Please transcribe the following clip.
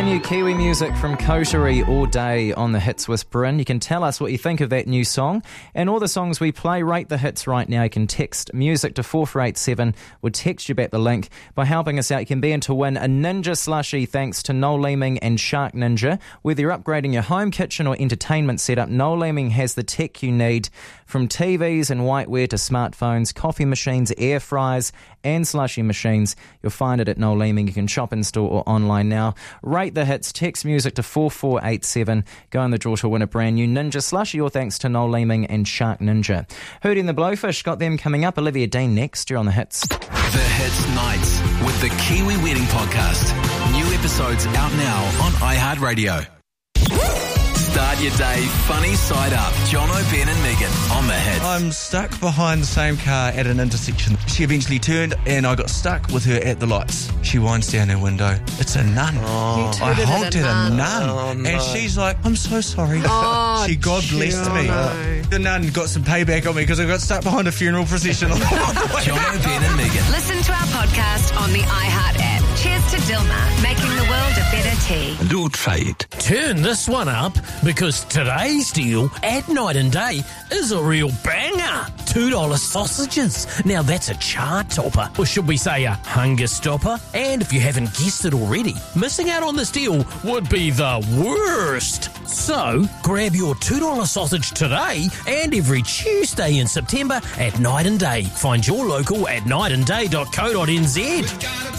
Brand new Kiwi music from Coterie all day on the Hits with Bryn. You can tell us what you think of that new song and all the songs we play. Rate the hits right now. You can text music to 4487. We'll text you back the link. By helping us out, you can be in to win a Ninja slushie thanks to Noel Leeming and Shark Ninja. Whether you're upgrading your home, kitchen or entertainment setup, Noel Leeming has the tech you need. From TVs and whiteware to smartphones, coffee machines, air fryers and slushie machines, you'll find it at Noel Leeming. You can shop in store or online now. Rate the hits, text music to 4487. Go in the draw to win a brand new Ninja slushie, all thanks to Noel Leeming and Shark Ninja. Hootie and the Blowfish, got them coming up. Olivia Dean next. You're on the Hits. The Hits Nights with the Kiwi Wedding Podcast. New episodes out now on iHeartRadio. Start your day funny side up. John O'Brien and Megan on the Hits. I'm stuck behind the same car at an intersection. She eventually turned and I got stuck with her at the lights. She winds down her window. It's a nun. Oh. I honked at a nun. Oh, no. And she's like, I'm so sorry. Oh, she God blessed me. no. The nun got some payback on me because I got stuck behind a funeral procession. John O'Brien and Megan. Listen to our podcast on the iHeart app. Cheers to Dilmah, making the world a better tea. Do try it. Turn this one up because today's deal at Night and Day is a real banger. $2 sausages. Now that's a chart topper, or should we say a hunger stopper? And if you haven't guessed it already, missing out on this deal would be the worst. So grab your $2 sausage today and every Tuesday in September at Night and Day. Find your local at nightandday.co.nz.